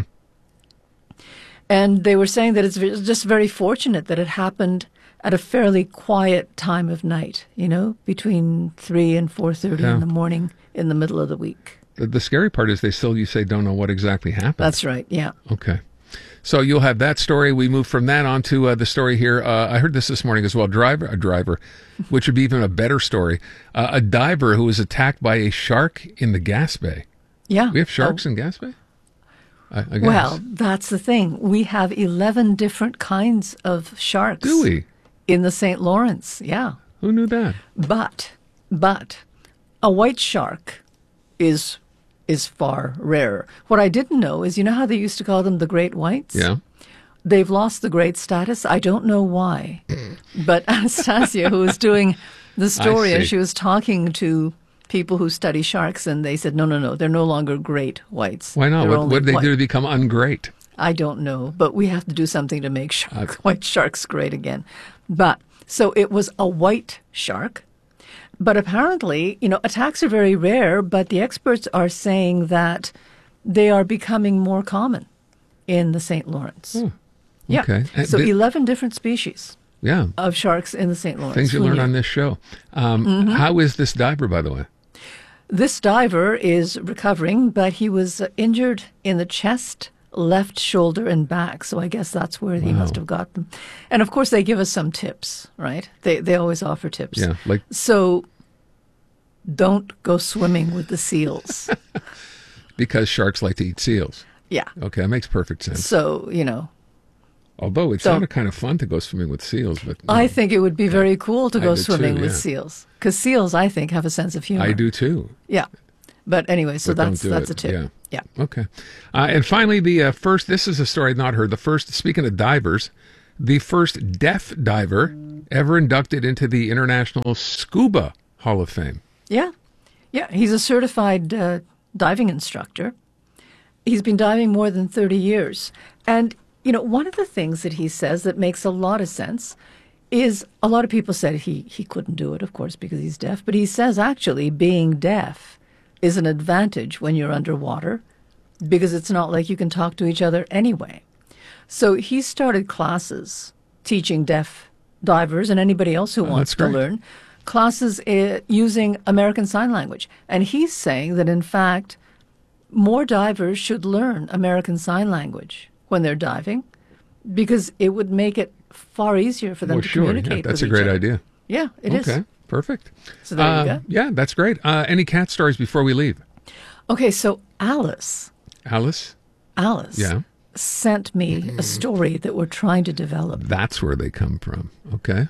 And they were saying that it's v- just very fortunate that it happened at a fairly quiet time of night, you know, between three and four thirty Yeah. in the morning in the middle of the week. The, the scary part is they still, you say, don't know what exactly happened. That's right, yeah. Okay. So you'll have that story. We move from that on to uh, the story here. Uh, I heard this this morning as well. Driver, a driver, which would be even a better story. Uh, a diver who was attacked by a shark in the Gas Bay. Yeah. We have sharks in Gas Bay? I, I guess. Well, that's the thing. We have eleven different kinds of sharks. Do we? In the Saint Lawrence, yeah. Who knew that? But, but, a white shark is is far rarer. What I didn't know is, you know how they used to call them the great whites? Yeah. They've lost the great status. I don't know why. But Anastasia, who was doing the story, and see. she was talking to people who study sharks, and they said, no, no, no, they're no longer great whites. Why not? They're What, only what did they white. do to become ungreat? I don't know, but we have to do something to make shark, white sharks great again. But so it was a white shark. But apparently, you know, attacks are very rare, but the experts are saying that they are becoming more common in the Saint Lawrence. Oh, Yeah. okay. And So did- eleven different species Yeah. of sharks in the Saint Lawrence. Things you Who learn knew? on this show. Um, Mhm. How is this diver, by the way? This diver is recovering, but he was uh, injured in the chest left shoulder and back. So I guess that's where he Wow. must have got them. And of course, they give us some tips, right? They they always offer tips. Yeah, like so. Don't go swimming with the seals. because sharks like to eat seals. Yeah. Okay, that makes perfect sense. So you know. Although it Don't- sounded kind of fun to go swimming with seals, but I think it would be very cool to I go do swimming too, with yeah. seals because seals, I think, have a sense of humor. I do too. Yeah, but anyway, so But don't that's do that's it. a tip. Yeah. Yeah. Okay. Uh, and finally, the uh, first, this is a story I'd not heard. The first, speaking of divers, the first deaf diver ever inducted into the International Scuba Hall of Fame. Yeah, yeah. He's a certified uh, diving instructor. He's been diving more than thirty years, and you know, one of the things that he says that makes a lot of sense is a lot of people said he he couldn't do it, of course, because he's deaf. But he says actually being deaf is an advantage when you're underwater because it's not like you can talk to each other anyway. So he started classes teaching deaf divers and anybody else who Oh, wants that's to great. learn classes uh, using American Sign Language. And he's saying that, in fact, more divers should learn American Sign Language when they're diving because it would make it far easier for them Well, to sure. communicate Yeah, that's with a great each other. idea. Yeah, it is. Okay, perfect. So there you Uh, go. Yeah, that's great. Uh, any cat stories before we leave? Okay, so Alice, Alice? Alice Yeah. sent me a story that we're trying to develop. That's where they come from. Okay.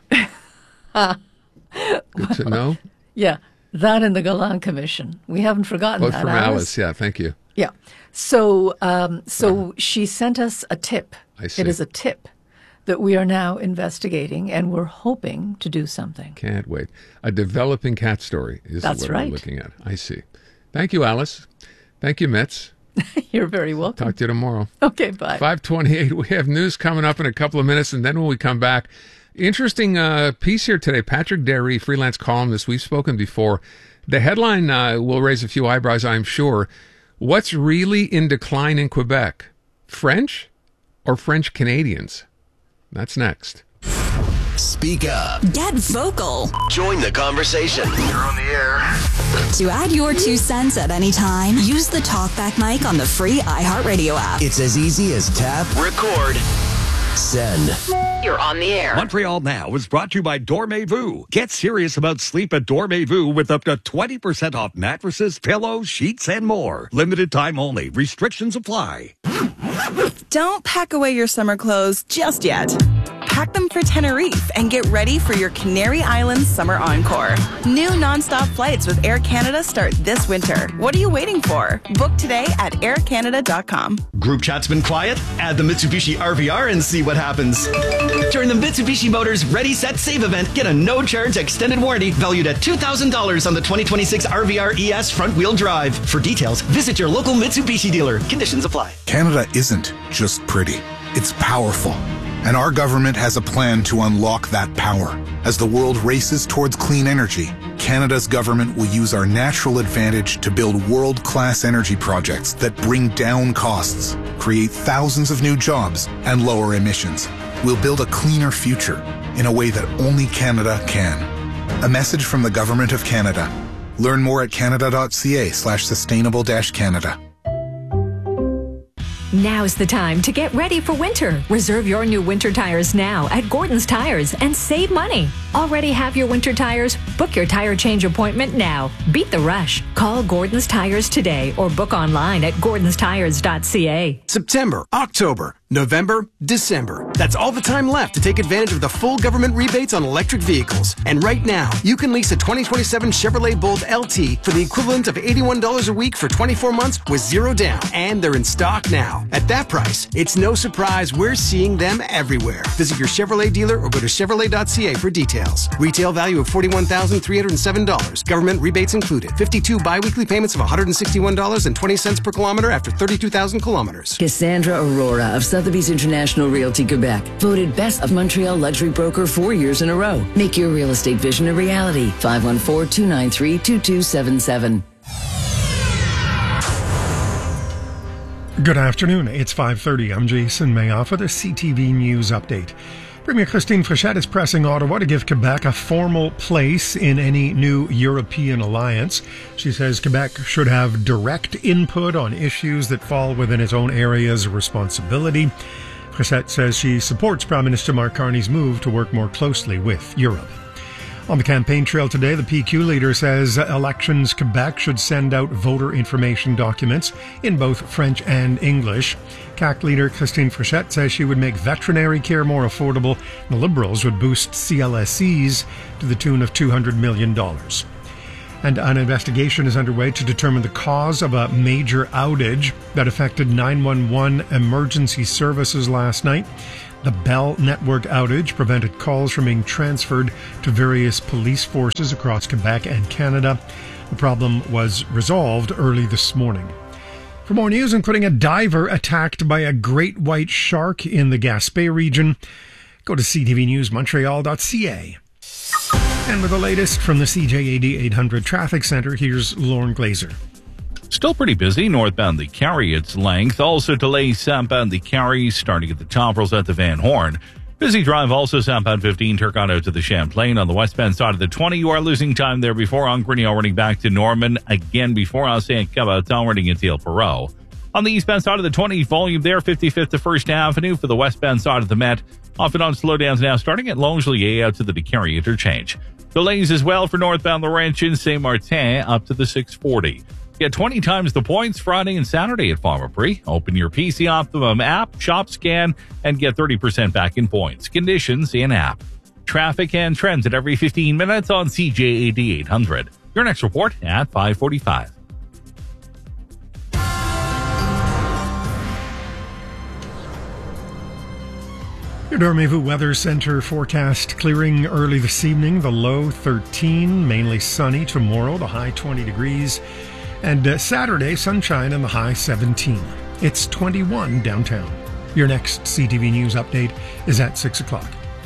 Good to know. Yeah, that and the Galan Commission. We haven't forgotten Both that. from Alice. Yeah, thank you. Yeah. So, um, so she sent us a tip. I see. It is a tip that we are now investigating, and we're hoping to do something. Can't wait. A developing cat story is That's what right. we're looking at. I see. Thank you, Alice. Thank you, Mitz. You're very welcome. Talk to you tomorrow. Okay, bye. five twenty-eight. We have news coming up in a couple of minutes, and then when we come back, interesting uh, piece here today. Patrick Derry, freelance columnist. We've spoken before. The headline uh, will raise a few eyebrows, I'm sure. What's really in decline in Quebec? French or French Canadians? That's next. Speak up. Get vocal. Join the conversation. You're on the air. To add your two cents at any time, use the TalkBack mic on the free iHeartRadio app. It's as easy as tap, record, send. You're on the air. Montreal Now is brought to you by Dormez-vous. Get serious about sleep at Dormez-vous with up to twenty percent off mattresses, pillows, sheets, and more. Limited time only. Restrictions apply. Don't pack away your summer clothes just yet. Pack them for Tenerife and get ready for your Canary Islands Summer Encore. New nonstop flights with Air Canada start this winter. What are you waiting for? Book today at air canada dot com. Group chat's been quiet? Add the Mitsubishi R V R and see what happens. During the Mitsubishi Motors Ready, Set, Save event, get a no-charge extended warranty valued at two thousand dollars on the twenty twenty-six R V R E S front-wheel drive. For details, visit your local Mitsubishi dealer. Conditions apply. Canada isn't just pretty, it's powerful. And our government has a plan to unlock that power. As the world races towards clean energy, Canada's government will use our natural advantage to build world-class energy projects that bring down costs, create thousands of new jobs, and lower emissions. We'll build a cleaner future in a way that only Canada can. A message from the Government of Canada. Learn more at canada.ca slash sustainable dash Canada. Now's the time to get ready for winter. Reserve your new winter tires now at Gordon's Tires and save money. Already have your winter tires? Book your tire change appointment now. Beat the rush. Call Gordon's Tires today or book online at gordons tires dot c a. September, October, November, December. That's all the time left to take advantage of the full government rebates on electric vehicles. And right now, you can lease a twenty twenty-seven Chevrolet Bolt L T for the equivalent of eighty-one dollars a week for twenty-four months with zero down. And they're in stock now. At that price, it's no surprise we're seeing them everywhere. Visit your Chevrolet dealer or go to chevrolet dot c a for details. Retail value of forty-one thousand three hundred seven dollars. Government rebates included. fifty-two biweekly payments of one hundred sixty-one dollars and twenty cents per kilometer after thirty-two thousand kilometers. Cassandra Aurora of Sotheby's International Realty Quebec, voted Best of Montreal Luxury Broker four years in a row. Make your real estate vision a reality. five one four, two nine three, two two seven seven. Good afternoon. It's five thirty. I'm Jason Mayoff with a C T V News update. Premier Christine Frechette is pressing Ottawa to give Quebec a formal place in any new European alliance. She says Quebec should have direct input on issues that fall within its own areas of responsibility. Frechette says she supports Prime Minister Mark Carney's move to work more closely with Europe. On the campaign trail today, the P Q leader says Elections Quebec should send out voter information documents in both French and English. C A Q leader Christine Frechette says she would make veterinary care more affordable. The Liberals would boost C L S Es to the tune of two hundred million dollars. And an investigation is underway to determine the cause of a major outage that affected nine one one emergency services last night. The Bell network outage prevented calls from being transferred to various police forces across Quebec and Canada. The problem was resolved early this morning. For more news, including a diver attacked by a great white shark in the Gaspé region, go to c t v news montreal dot c a. And with the latest from the C J A D eight hundred Traffic Center, here's Lauren Glazer. Still pretty busy northbound the Carry its length. Also delays southbound the Carry starting at the top rails at the Van Horn. Busy drive also southbound fifteen Turcotte out to the Champlain. On the westbound side of the twenty, you are losing time there before on Grinnell running back to Norman. Again before on Saint Cabot running into El Perot. On the eastbound side of the twenty, volume there, fifty-fifth to First Avenue for the westbound side of the Met. Off and on slowdowns now starting at Longueuil out to the DeCarry interchange. Delays as well for northbound Laurentian, Saint Martin up to the six forty. Get twenty times the points Friday and Saturday at Pharmaprix. Open your P C Optimum app, shop scan, and get thirty percent back in points. Conditions in app. Traffic and trends at every fifteen minutes on C J A D eight hundred. Your next report at five forty-five. Your Dormez-vous Weather Center forecast clearing early this evening. The low thirteen, mainly sunny tomorrow, the high twenty degrees. And uh, Saturday, sunshine and the high seventeen. It's twenty-one downtown. Your next C T V News update is at six o'clock.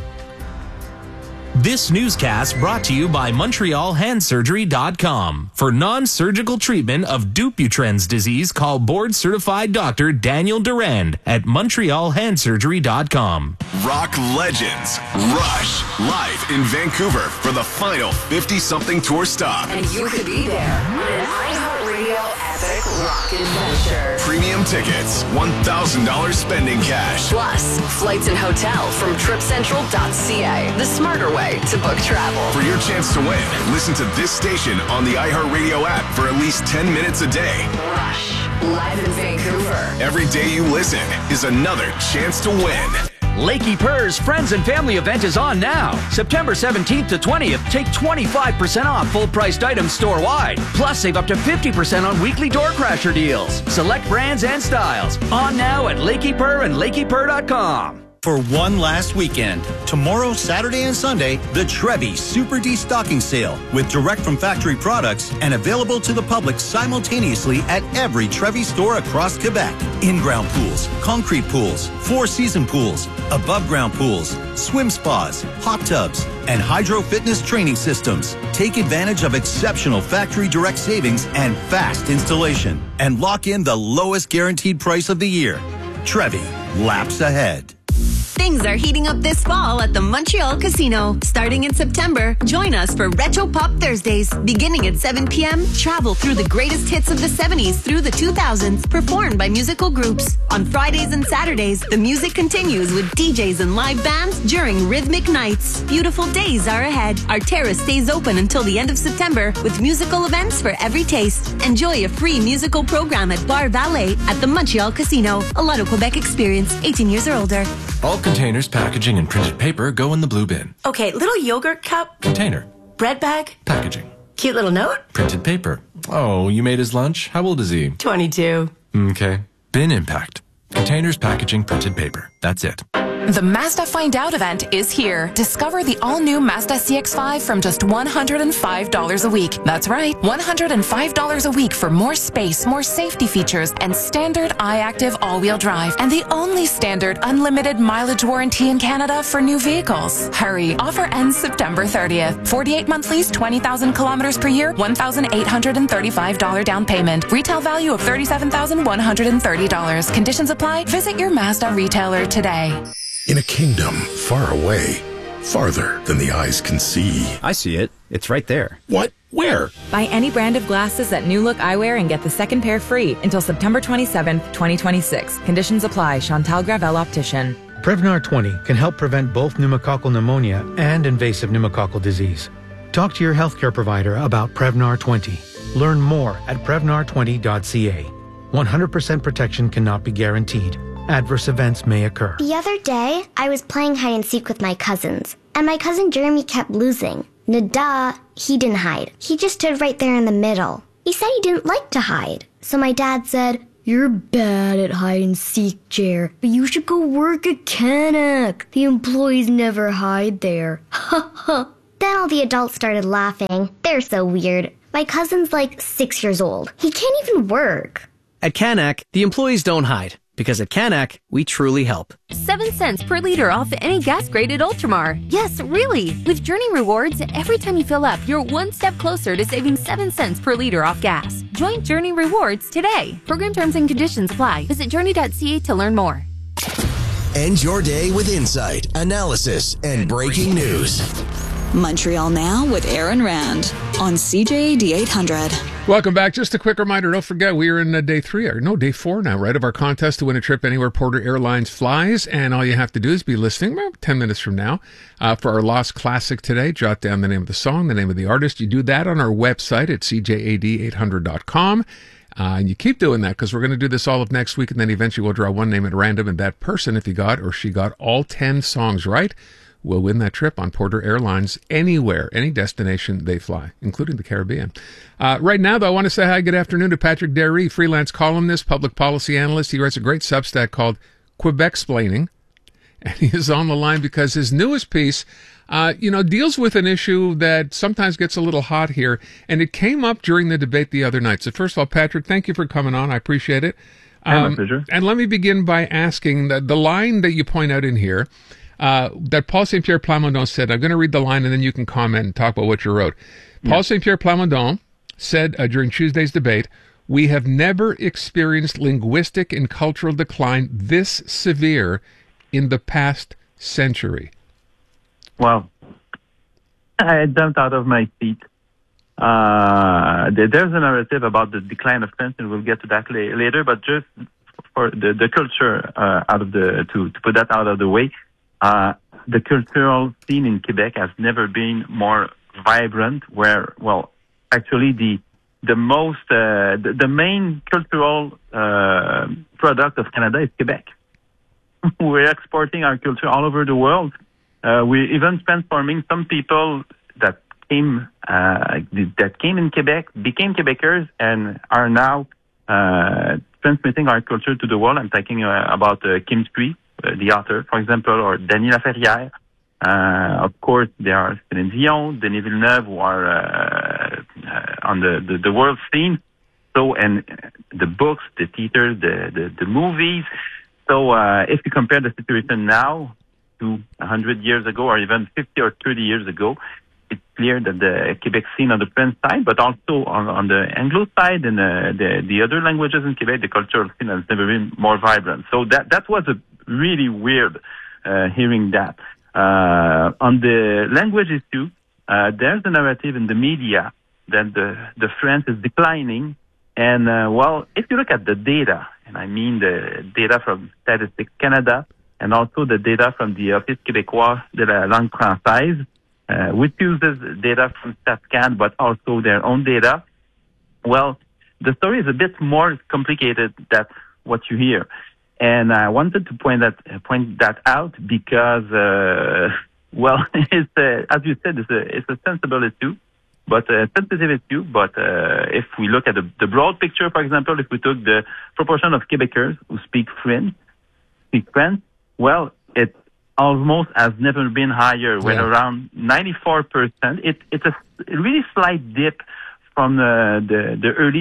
This newscast brought to you by Montreal Hand Surgery dot com. For non-surgical treatment of Dupuytren's disease, call board-certified doctor Daniel Durand at Montreal Hand Surgery dot com. Rock legends Rush live in Vancouver for the final fifty-something tour stop. And you could be there on an iHeartRadio epic rock adventure. Premium tickets, one thousand dollars spending cash. Plus, flights and hotel from trip central dot c a, the smarter way to book travel. For your chance to win, listen to this station on the iHeartRadio app for at least ten minutes a day. Rush, live in Vancouver. Every day you listen is another chance to win. Lakey Purr's Friends and Family event is on now. September seventeenth to twentieth, take twenty-five percent off full-priced items store-wide. Plus, save up to fifty percent on weekly door crasher deals. Select brands and styles. On now at Lakey Purr and Lakey Purr dot com. For one last weekend, tomorrow, Saturday, and Sunday, the Trevi Super Destocking Sale with direct from factory products and available to the public simultaneously at every Trevi store across Quebec. In-ground pools, concrete pools, four-season pools, above-ground pools, swim spas, hot tubs, and hydro fitness training systems. Take advantage of exceptional factory direct savings and fast installation and lock in the lowest guaranteed price of the year. Trevi, laps ahead. Things are heating up this fall at the Montreal Casino. Starting in September, join us for Retro Pop Thursdays. Beginning at seven p.m., travel through the greatest hits of the seventies through the two thousands, performed by musical groups. On Fridays and Saturdays, the music continues with D Js and live bands during rhythmic nights. Beautiful days are ahead. Our terrace stays open until the end of September with musical events for every taste. Enjoy a free musical program at Bar Valet at the Montreal Casino. A Lotto Quebec experience, eighteen years or older. All containers, packaging, and printed paper go in the blue bin. Okay, little yogurt cup. Container. Bread bag. Packaging. Cute little note. Printed paper. Oh, you made his lunch? How old is he? twenty-two. Okay. Bin impact. Containers, packaging, printed paper. That's it. The Mazda Find Out event is here. Discover the all-new Mazda C X five from just one hundred five dollars a week. That's right, one hundred five dollars a week for more space, more safety features, and standard iActive all-wheel drive. And the only standard unlimited mileage warranty in Canada for new vehicles. Hurry, offer ends September thirtieth. forty-eight month lease, twenty thousand kilometers per year, one thousand eight hundred thirty-five dollars down payment. Retail value of thirty-seven thousand one hundred thirty dollars. Conditions apply. Visit your Mazda retailer today. In a kingdom far away, farther than the eyes can see. I see it. It's right there. What? Where? Buy any brand of glasses at New Look Eyewear and get the second pair free until September twenty-seventh, twenty twenty-six. Conditions apply. Chantal Gravel Optician. Prevnar twenty can help prevent both pneumococcal pneumonia and invasive pneumococcal disease. Talk to your healthcare provider about Prevnar twenty. Learn more at prevnar twenty dot c a. one hundred percent protection cannot be guaranteed. Adverse events may occur. The other day, I was playing hide and seek with my cousins, and my cousin Jeremy kept losing. Nada, he didn't hide. He just stood right there in the middle. He said he didn't like to hide. So my dad said, "You're bad at hide and seek, Jer, but you should go work at Canac. The employees never hide there." Ha ha. Then all the adults started laughing. They're so weird. My cousin's like six years old. He can't even work. At Canac, the employees don't hide. Because at Canac, we truly help. Seven cents per liter off any gas-graded Ultramar. Yes, really. With Journey Rewards, every time you fill up, you're one step closer to saving seven cents per liter off gas. Join Journey Rewards today. Program terms and conditions apply. Visit journey dot c a to learn more. End your day with insight, analysis, and breaking news. Montreal Now with Aaron Rand on C J A D eight hundred. Welcome back. Just a quick reminder, don't forget, we are in uh, day three, or no, day four now, right, of our contest to win a trip anywhere Porter Airlines flies. And all you have to do is be listening about ten minutes from now uh, for our Lost Classic today. Jot down the name of the song, the name of the artist. You do that on our website at c j a d eight hundred dot com. Uh, and you keep doing that because we're going to do this all of next week, and then eventually we'll draw one name at random, and that person, if he got or she got all ten songs right, will win that trip on Porter Airlines anywhere, any destination they fly, including the Caribbean. Uh, right now, though, I want to say hi, good afternoon to Patrick Derry, freelance columnist, public policy analyst. He writes a great Substack called Quebexplaining, and he is on the line because his newest piece, uh, you know, deals with an issue that sometimes gets a little hot here, and it came up during the debate the other night. So first of all, Patrick, thank you for coming on. I appreciate it. Um, My pleasure. And let me begin by asking the, the line that you point out in here, Uh, that Paul Saint Pierre Plamondon said. I'm going to read the line and then you can comment and talk about what you wrote. Yeah. Paul Saint Pierre Plamondon said uh, during Tuesday's debate, "We have never experienced linguistic and cultural decline this severe in the past century." Well, I jumped out of my seat. Uh, there's a narrative about the decline of France, and we'll get to that la- later, but just for the, the culture uh, out of the to, to put that out of the way, Uh, the cultural scene in Quebec has never been more vibrant, where, well, actually the the most, uh, the, the main cultural uh, product of Canada is Quebec. We're exporting our culture all over the world. Uh, we're even transforming some people that came uh, that came in Quebec, became Quebecers, and are now uh, transmitting our culture to the world. I'm talking uh, about uh, Kim Street, Uh, the author, for example, or Denis Laferrière. Uh, of course, there are Céline Dion, Denis Villeneuve, who are uh, uh, on the, the, the world scene. So, and the books, the theater, the, the, the movies. So, uh, if you compare the situation now to one hundred years ago, or even fifty or thirty years ago, it's clear that the Quebec scene on the French side, but also on, on the Anglo side and uh, the, the other languages in Quebec, the cultural scene has never been more vibrant. So that, that was a really weird uh, hearing that. Uh, on the language issue, uh, there's a narrative in the media that the, the French is declining. And, uh, well, if you look at the data, and I mean the data from Statistics Canada, and also the data from the Office québécois de la langue française, uh, which uses data from StatCan, but also their own data, well, the story is a bit more complicated than what you hear. And I wanted to point that point that out because, uh, well, it's a, as you said, it's a it's a sensible issue, but a sensitive issue. But uh, if we look at the, the broad picture, for example, if we took the proportion of Quebecers who speak French, speak French, well, it almost has never been higher. We're yeah. around ninety-four percent. It it's a really slight dip from the, the, the early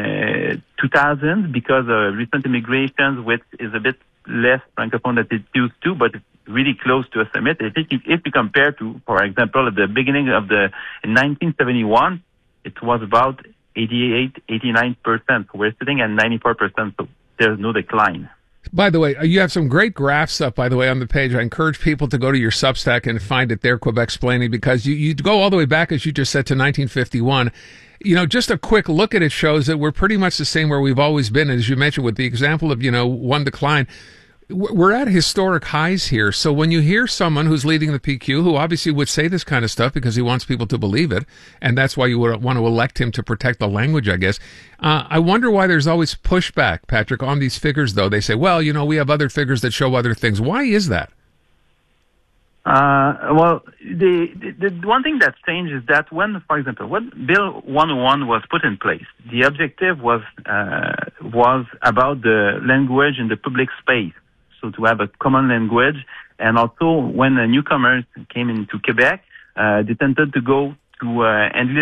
two thousands because of recent immigrations, which is a bit less francophone than it used to, but it's really close to a summit. If you, if you compare to, for example, at the beginning of the, in nineteen seventy-one, it was about eighty-eight, eighty-nine percent. We're sitting at ninety-four percent, so there's no decline. By the way, you have some great graphs up, by the way, on the page. I encourage people to go to your Substack and find it there, Quebexplaining, because you, you go all the way back, as you just said, to nineteen fifty-one. You know, just a quick look at it shows that we're pretty much the same where we've always been. As you mentioned, with the example of, you know, one decline, we're at historic highs here. So when you hear someone who's leading the P Q, who obviously would say this kind of stuff because he wants people to believe it, and that's why you would want to elect him to protect the language, I guess. Uh, I wonder why there's always pushback, Patrick, on these figures, though. They say, well, you know, we have other figures that show other things. Why is that? Uh, well, the, the, the one thing that's changed is that when, for example, when Bill one oh one was put in place, the objective was uh, was about the language in the public space. So to have a common language, and also when the newcomers came into Quebec, uh, they tended to go to uh, English